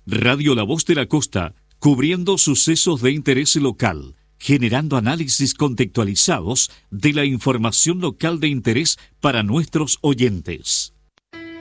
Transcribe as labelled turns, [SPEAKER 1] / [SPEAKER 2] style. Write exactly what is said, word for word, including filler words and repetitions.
[SPEAKER 1] Radio La Voz de la Costa, cubriendo sucesos de interés local, generando análisis contextualizados de la información local de interés para nuestros oyentes.